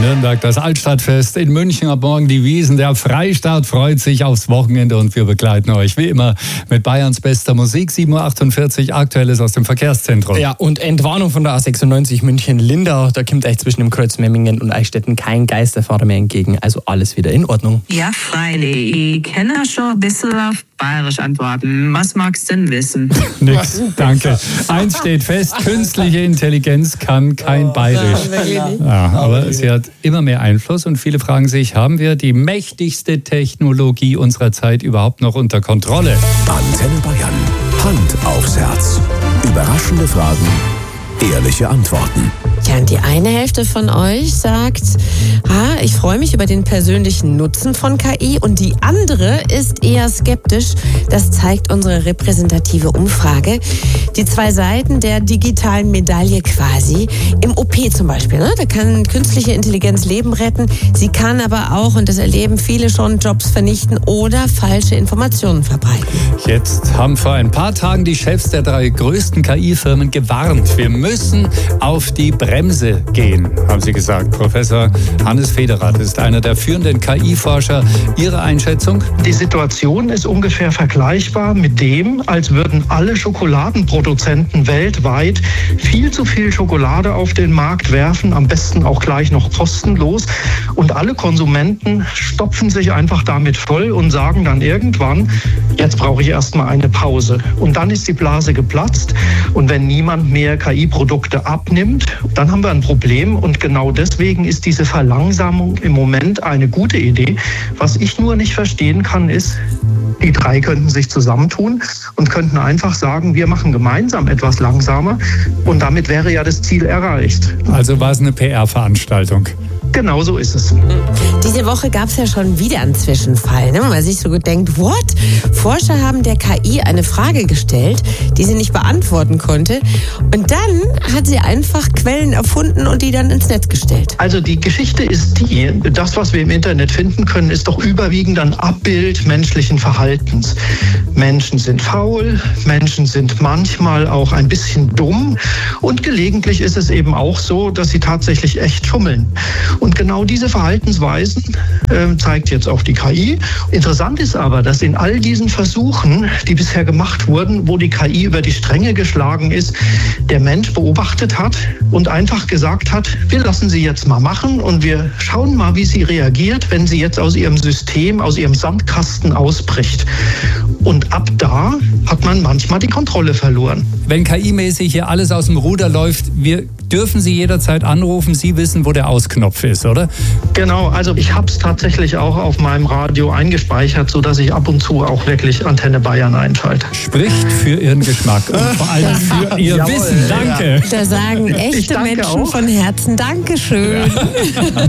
Nürnberg das Altstadtfest, in München ab morgen die Wiesn. Der Freistaat freut sich aufs Wochenende und wir begleiten euch wie immer mit Bayerns bester Musik. 7.48 Uhr, Aktuelles aus dem Verkehrszentrum. Ja, und Entwarnung von der A96 München-Lindau. Da kommt euch zwischen dem Kreuz Memmingen und Eichstätten kein Geisterfahrer mehr entgegen. Also alles wieder in Ordnung. Ja, freilich. Ich kann ja schon ein bisschen auf Bayerisch antworten. Was magst du denn wissen? Nix, danke. Eins steht fest, künstliche Intelligenz kann kein Bayerisch. Ja, aber sie hat immer mehr Einfluss und viele fragen sich, haben wir die mächtigste Technologie unserer Zeit überhaupt noch unter Kontrolle? Antenne Bayern. Hand aufs Herz. Überraschende Fragen, ehrliche Antworten. Ja, und die eine Hälfte von euch sagt, ich freue mich über den persönlichen Nutzen von KI, und die andere ist eher skeptisch. Das zeigt unsere repräsentative Umfrage. Die zwei Seiten der digitalen Medaille quasi. Im OP zum Beispiel, ne? Da kann künstliche Intelligenz Leben retten. Sie kann aber auch, und das erleben viele schon, Jobs vernichten oder falsche Informationen verbreiten. Jetzt haben vor ein paar Tagen die Chefs der 3 größten KI-Firmen gewarnt. Wir müssen auf die Bremse gehen, haben sie gesagt. Professor Hannes Federath ist einer der führenden KI-Forscher. Ihre Einschätzung? Die Situation ist ungefähr vergleichbar mit dem, als würden alle Schokoladenproduzenten weltweit viel zu viel Schokolade auf den Markt werfen, am besten auch gleich noch kostenlos. Und alle Konsumenten stopfen sich einfach damit voll und sagen dann irgendwann, jetzt brauche ich erstmal eine Pause. Und dann ist die Blase geplatzt. Und wenn niemand mehr KI-Produkte abnimmt, dann haben wir ein Problem. Und genau deswegen ist diese Verlangsamung im Moment eine gute Idee. Was ich nur nicht verstehen kann, ist, die 3 könnten sich zusammentun und könnten einfach sagen, wir machen gemeinsam etwas langsamer. Und damit wäre ja das Ziel erreicht. Also war es eine PR-Veranstaltung. Genau so ist es. Diese Woche gab es ja schon wieder einen Zwischenfall, ne? Wo man sich so denkt, what? Forscher haben der KI eine Frage gestellt, die sie nicht beantworten konnte. Und dann hat sie einfach Quellen erfunden und die dann ins Netz gestellt. Also die Geschichte ist die, das, was wir im Internet finden können, ist doch überwiegend ein Abbild menschlichen Verhaltens. Menschen sind faul, Menschen sind manchmal auch ein bisschen dumm und gelegentlich ist es eben auch so, dass sie tatsächlich echt schummeln. Und genau diese Verhaltensweisen zeigt jetzt auch die KI. Interessant ist aber, dass in all diesen Versuchen, die bisher gemacht wurden, wo die KI über die Stränge geschlagen ist, der Mensch beobachtet hat und einfach gesagt hat, wir lassen sie jetzt mal machen und wir schauen mal, wie sie reagiert, wenn sie jetzt aus ihrem System, aus ihrem Sandkasten ausbricht. Und ab da hat man manchmal die Kontrolle verloren. Wenn KI-mäßig hier alles aus dem Ruder läuft, wir dürfen Sie jederzeit anrufen. Sie wissen, wo der Ausknopf ist, oder? Genau, also ich habe es tatsächlich auch auf meinem Radio eingespeichert, sodass ich ab und zu auch wirklich Antenne Bayern einschalte. Spricht für Ihren Geschmack und vor allem für Ihr Wissen. Danke. Da sagen echte Menschen auch von Herzen Dankeschön. Ja.